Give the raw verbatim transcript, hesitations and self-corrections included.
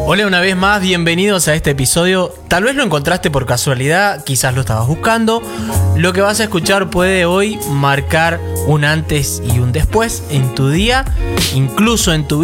Hola una vez más, bienvenidos a este episodio. Tal vez lo encontraste por casualidad, quizás lo estabas buscando. Lo que vas a escuchar puede hoy marcar un antes y un después en tu día, incluso en tu vida.